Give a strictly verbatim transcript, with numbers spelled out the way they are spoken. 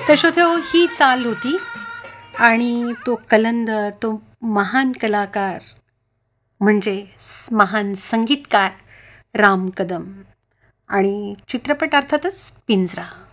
तर श्रोत्यो, ही चाल होती आणि तो कलंदर, तो महान कलाकार म्हणजे स- महान संगीतकार राम कदम आणि चित्रपट अर्थातच पिंजरा.